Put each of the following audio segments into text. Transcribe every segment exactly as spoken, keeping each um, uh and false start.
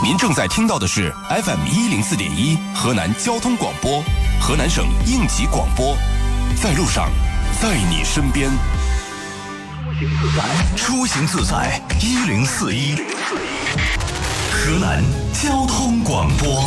您正在听到的是 F M 一零四点一河南交通广播，河南省应急广播，在路上，在你身边。出行自在一零四一，河南交通广播。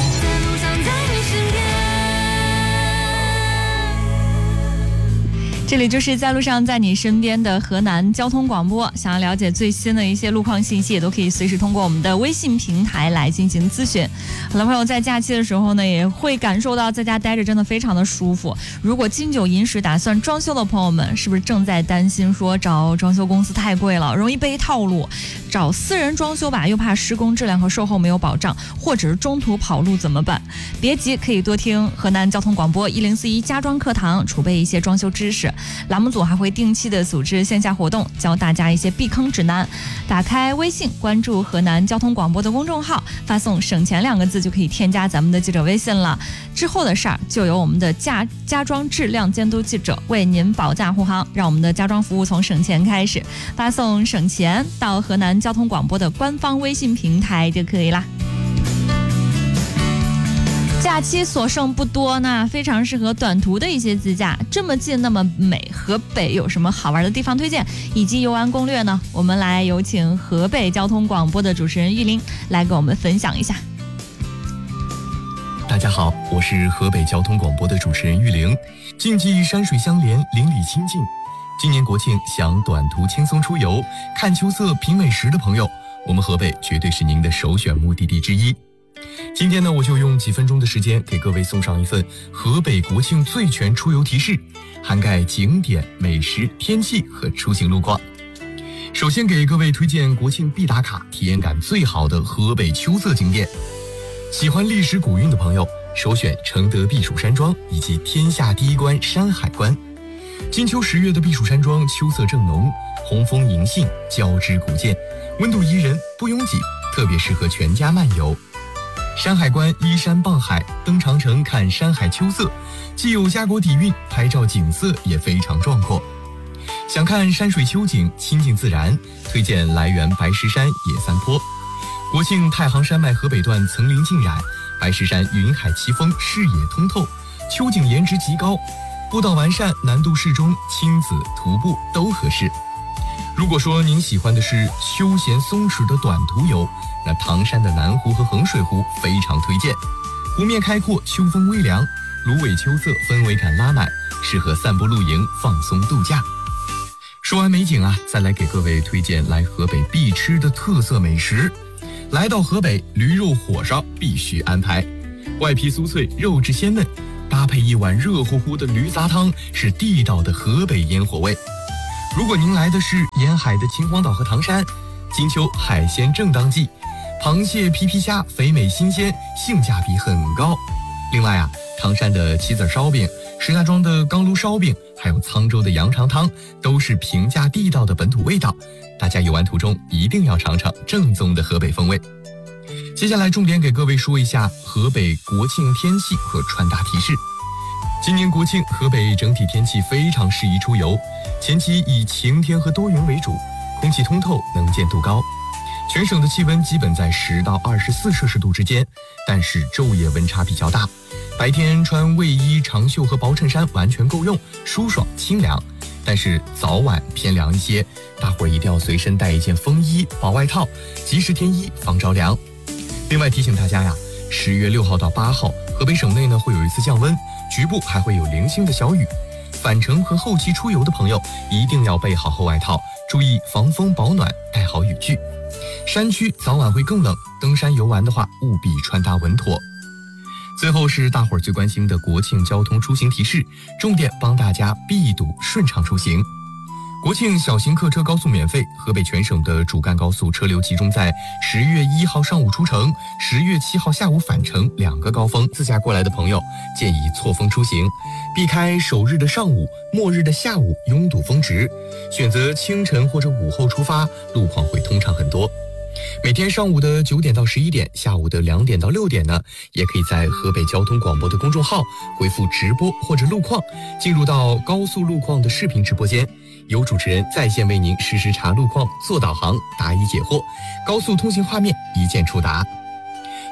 这里就是在路上在你身边的河南交通广播，想要了解最新的一些路况信息，也都可以随时通过我们的微信平台来进行咨询。很多朋友在假期的时候呢，也会感受到在家待着真的非常的舒服。如果金九银十打算装修的朋友们，是不是正在担心说找装修公司太贵了，容易被套路？找私人装修吧，又怕施工质量和售后没有保障，或者是中途跑路怎么办？别急，可以多听河南交通广播一零四一家装课堂，储备一些装修知识。栏目组还会定期的组织线下活动，教大家一些避坑指南。打开微信，关注河南交通广播的公众号，发送省钱两个字就可以添加咱们的记者微信了。之后的事儿就由我们的家家装质量监督记者为您保驾护航，让我们的家装服务从省钱开始。发送省钱到河南交通广播的官方微信平台就可以啦。假期所剩不多呢，非常适合短途的一些自驾。这么近那么美，河北有什么好玩的地方推荐以及游玩攻略呢？我们来有请河北交通广播的主持人玉林来给我们分享一下。 大家好，我是河北交通广播的主持人玉玲。竞技山水相连，邻里亲近。今年国庆想短途轻松出游，看秋色品美食的朋友，我们河北绝对是您的首选目的地之一。今天呢，我就用几分钟的时间给各位送上一份河北国庆最全出游提示，涵盖景点、美食、天气和出行路况。首先给各位推荐国庆必打卡、体验感最好的河北秋色景点。喜欢历史古韵的朋友，首选承德避暑山庄以及天下第一关山海关。金秋十月的避暑山庄秋色正浓，红枫银杏交织古建，温度宜人，不拥挤，特别适合全家漫游。山海关依山傍海，登长城看山海秋色，既有家国底蕴，拍照景色也非常壮阔。想看山水秋景，亲近自然，推荐来源白石山野三坡。国庆太行山脉河北段层林尽染，白石山云海奇峰，视野通透，秋景颜值极高，步道完善，难度适中，亲子徒步都合适。如果说您喜欢的是休闲松弛的短途游，那唐山的南湖和衡水湖非常推荐。湖面开阔，秋风微凉，芦苇秋色氛围感拉满，适合散步露营放松度假。说完美景啊，再来给各位推荐来河北必吃的特色美食。来到河北，驴肉火烧必须安排，外皮酥脆，肉质鲜嫩，搭配一碗热乎乎的驴杂汤，是地道的河北烟火味。如果您来的是沿海的秦皇岛和唐山，金秋海鲜正当季，螃蟹、皮皮虾肥美新鲜，性价比很高。另外啊，唐山的棋子烧饼、石家庄的钢炉烧饼，还有沧州的羊肠汤，都是平价地道的本土味道。大家游玩途中一定要尝尝正宗的河北风味。接下来重点给各位说一下河北国庆天气和穿搭提示。今年国庆，河北整体天气非常适宜出游，前期以晴天和多云为主，空气通透，能见度高。全省的气温基本在十到二十四摄氏度之间，但是昼夜温差比较大。白天穿卫衣、长袖和薄衬衫完全够用，舒爽清凉。但是早晚偏凉一些，大伙儿一定要随身带一件风衣、薄外套，及时添衣防着凉。另外提醒大家呀，十月六号到八号，河北省内呢会有一次降温，局部还会有零星的小雨。返程和后期出游的朋友一定要备好厚外套，注意防风保暖，带好雨具。山区早晚会更冷，登山游玩的话务必穿搭稳妥。最后是大伙儿最关心的国庆交通出行提示，重点帮大家避堵顺畅出行。国庆小型客车高速免费，河北全省的主干高速车流集中在十月一号上午出城、十月七号下午返程两个高峰，自驾过来的朋友建议错峰出行，避开首日的上午、末日的下午拥堵峰值，选择清晨或者午后出发，路况会通畅很多。每天上午的九点到十一点，下午的两点到六点呢，也可以在河北交通广播的公众号回复直播或者路况，进入到高速路况的视频直播间，有主持人在线为您实时查路况、做导航、答疑解惑，高速通行画面一键触达。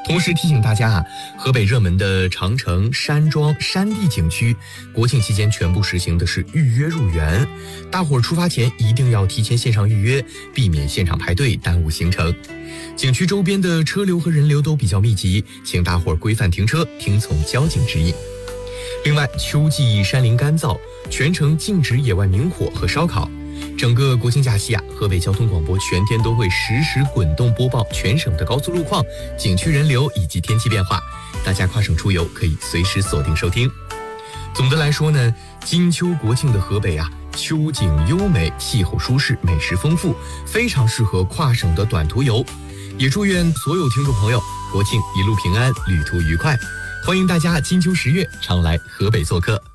同时提醒大家啊，河北热门的长城、山庄、山地景区，国庆期间全部实行的是预约入园，大伙儿出发前一定要提前线上预约，避免现场排队耽误行程。景区周边的车流和人流都比较密集，请大伙儿规范停车，听从交警指引。另外，秋季山林干燥，全程禁止野外明火和烧烤。整个国庆假期啊，河北交通广播全天都会实时滚动播报全省的高速路况、景区人流以及天气变化，大家跨省出游可以随时锁定收听。总的来说呢，金秋国庆的河北啊，秋景优美，气候舒适，美食丰富，非常适合跨省的短途游。也祝愿所有听众朋友国庆一路平安，旅途愉快。欢迎大家金秋十月常来河北做客。